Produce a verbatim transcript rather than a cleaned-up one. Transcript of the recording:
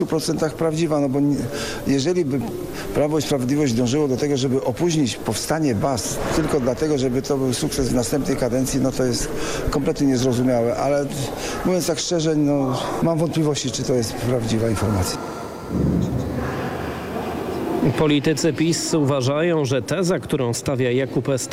W stu procentach prawdziwa, no bo nie, jeżeli by Prawo i Sprawiedliwość dążyło do tego, żeby opóźnić powstanie baz tylko dlatego, żeby to był sukces w następnej kadencji, no to jest kompletnie niezrozumiałe, ale mówiąc tak szczerze, no mam wątpliwości, czy to jest prawdziwa informacja. Politycy PiS uważają, że teza, którą stawia Jakub S.